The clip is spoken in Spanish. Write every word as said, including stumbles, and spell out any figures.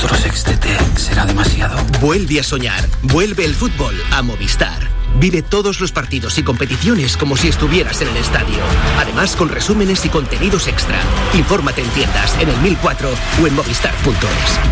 Otro sextete será demasiado. Vuelve a soñar. Vuelve el fútbol a Movistar. Vive todos los partidos y competiciones como si estuvieras en el estadio. Además, con resúmenes y contenidos extra. Infórmate en tiendas, en el mil cuatro o en movistar punto es.